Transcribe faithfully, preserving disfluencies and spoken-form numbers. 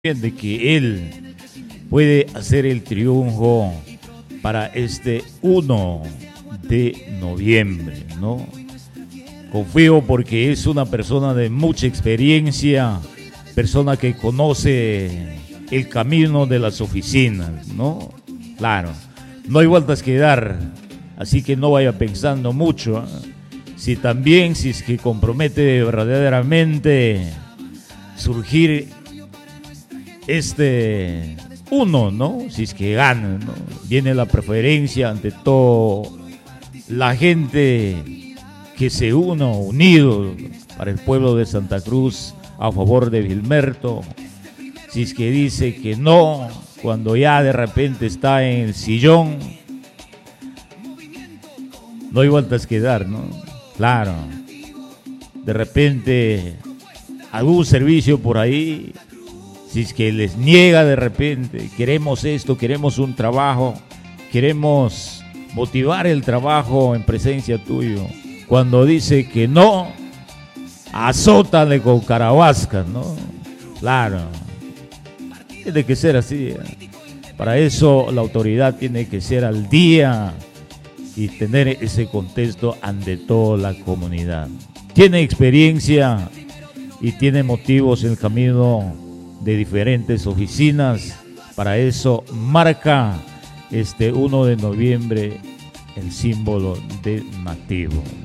de que él puede hacer el triunfo para este uno de noviembre, ¿no? Confío porque es una persona de mucha experiencia, persona que conoce el camino de las oficinas, ¿no? Claro, no hay vueltas que dar, así que no vaya pensando mucho, ¿eh? Si también, si es que compromete verdaderamente surgir este uno, ¿no? Si es que gana, ¿no? Viene la preferencia ante todo la gente que se uno unido para el pueblo de Santa Cruz a favor de Vilmerto. Si es que dice que no, cuando ya de repente está en el sillón, no hay vueltas que dar, ¿no? Claro, de repente algún servicio por ahí, si es que les niega de repente, queremos esto, queremos un trabajo, queremos motivar el trabajo en presencia tuyo. Cuando dice que no, azótale con carabascas, ¿no? Claro, tiene que ser así, ¿eh? Para eso la autoridad tiene que ser al día y tener ese contexto ante toda la comunidad. Tiene experiencia y tiene motivos en el camino de diferentes oficinas. Para eso marca este uno de noviembre el símbolo de nativo.